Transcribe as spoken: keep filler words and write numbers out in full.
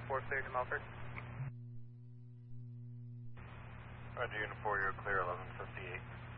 four, clear to Melford. Roger, Unit four, you're clear, eleven fifty-eight.